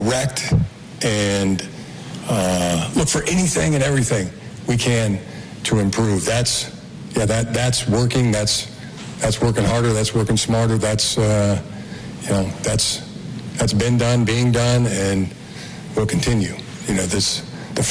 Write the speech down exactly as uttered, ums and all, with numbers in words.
wrecked and uh, look for anything and everything we can to improve. That's yeah, that that's working. That's that's working harder. That's working smarter. That's uh, you know that's that's been done, being done, and will continue. You know this.